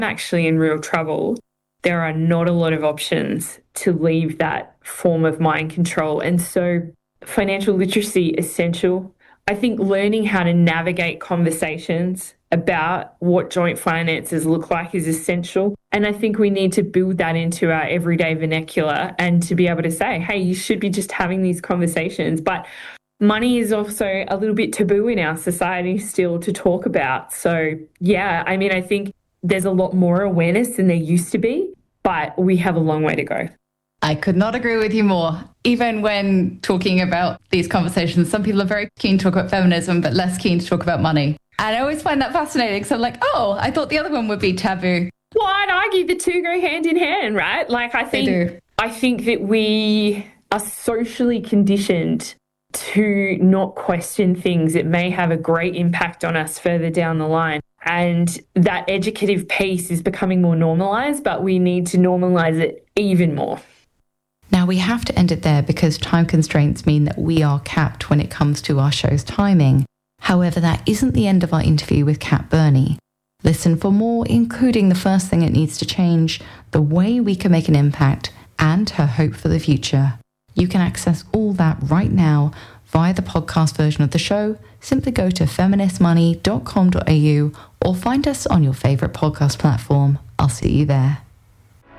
actually in real trouble, there are not a lot of options to leave that form of mind control. And so financial literacy is essential. I think learning how to navigate conversations about what joint finances look like is essential. And I think we need to build that into our everyday vernacular and to be able to say, hey, you should be just having these conversations. But money is also a little bit taboo in our society still to talk about. So, yeah, I mean, I think there's a lot more awareness than there used to be, but we have a long way to go. I could not agree with you more. Even when talking about these conversations, some people are very keen to talk about feminism, but less keen to talk about money. And I always find that fascinating. So I'm like, oh, I thought the other one would be taboo. Well, I'd argue the two go hand in hand, right? Like, I think that we are socially conditioned to not question things that may have a great impact on us further down the line. And that educative piece is becoming more normalized, but we need to normalize it even more. Now, we have to end it there because time constraints mean that we are capped when it comes to our show's timing. However, that isn't the end of our interview with Kat Burney. Listen for more, including the first thing it needs to change, the way we can make an impact, and her hope for the future. You can access all that right now via the podcast version of the show. Simply go to feministmoney.com.au or find us on your favourite podcast platform. I'll see you there.